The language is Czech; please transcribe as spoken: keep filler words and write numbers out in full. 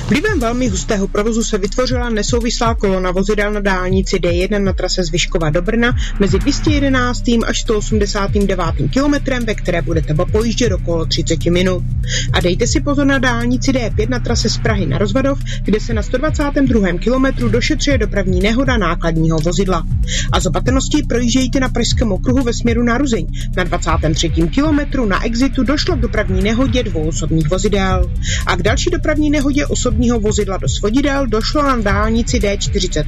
Vlivem velmi hustého provozu se vytvořila nesouvislá kolona vozidel na dálnici D jedna na trase z Vyškova do Brna mezi dvě stě jedenáct až sto osmdesát devět kilometrem, ve které budete pojíždět okolo třicet minut. A dejte si pozor na dálnici D pět na trase z Prahy na Rozvadov, kde se na sto dvacátém druhém kilometru došetřuje dopravní nehoda nákladního vozidla. A z opatrnosti projíždějte na Pražském okruhu ve směru na Ruzyň. Na dvacátém třetím kilometru na exitu došlo k dopravní nehodě dvou osobních vozidel. A k další dopravní nehodě osobního vozidla do svodidel došlo na dálnici D čtyřicet